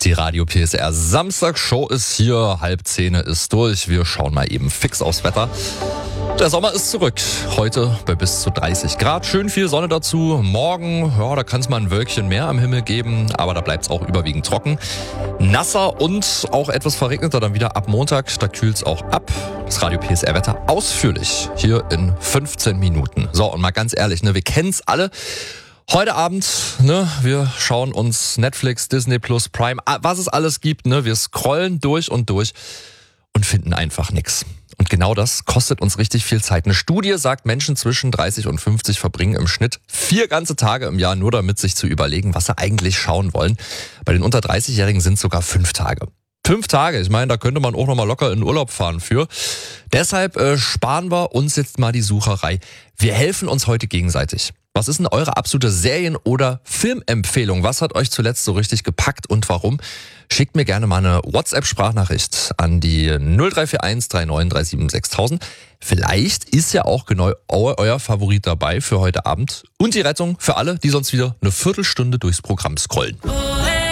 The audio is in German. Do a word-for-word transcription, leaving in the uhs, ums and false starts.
Die Radio P S R Samstagsshow ist hier, halb zehn ist durch. Wir schauen mal eben fix aufs Wetter. Der Sommer ist zurück. Heute bei bis zu dreißig Grad. Schön viel Sonne dazu. Morgen, ja, da kann es mal ein Wölkchen mehr am Himmel geben, aber da bleibt es auch überwiegend trocken. Nasser und auch etwas verregneter dann wieder ab Montag. Da kühlt es auch ab. Das Radio P S R Wetter ausführlich hier in fünfzehn Minuten. So, und mal ganz ehrlich, ne, wir kennen es alle. Heute Abend, ne, wir schauen uns Netflix, Disney Plus, Prime, was es alles gibt, ne, wir scrollen durch und durch und finden einfach nichts. Und genau das kostet uns richtig viel Zeit. Eine Studie sagt, Menschen zwischen dreißig und fünfzig verbringen im Schnitt vier ganze Tage im Jahr nur damit, sich zu überlegen, was sie eigentlich schauen wollen. Bei den unter dreißig-Jährigen sind es sogar fünf Tage. Fünf Tage, ich meine, da könnte man auch noch mal locker in den Urlaub fahren für. Deshalb äh, sparen wir uns jetzt mal die Sucherei. Wir helfen uns heute gegenseitig. Was ist denn eure absolute Serien- oder Filmempfehlung? Was hat euch zuletzt so richtig gepackt und warum? Schickt mir gerne mal eine WhatsApp-Sprachnachricht an die null drei vier eins drei neun drei sieben sechs tausend. Vielleicht ist ja auch genau euer Favorit dabei für heute Abend. Und die Rettung für alle, die sonst wieder eine Viertelstunde durchs Programm scrollen.